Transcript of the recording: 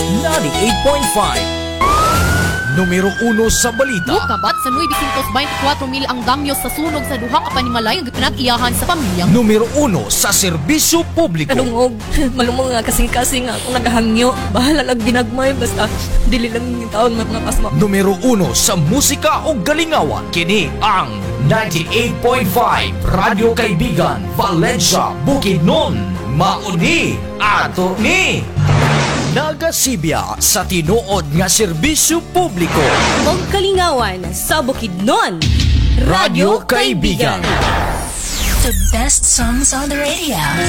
98.5. Numero 1 sa balita. Kabat sa 924 mil ang damyo sa sunog sa duha ka panimalay nga pinag-iyahan sa pamilya. Numero 1 sa serbisyo publiko. Kalungog, malumong nga kasing-kasing ako naghangyo. Bahala lang ginagmay, basta dili lang yung taon mapasma. Numero 1 sa musika o galingawan. Kini ang 98.5 Radyo Kaibigan, Valencia, Bukidnon. Mauni ato ni Nagasibya sa tinuod nga serbisyo publiko. Og kalingawan sa Bukidnon. Radyo Kaibigan. The best songs on the radio.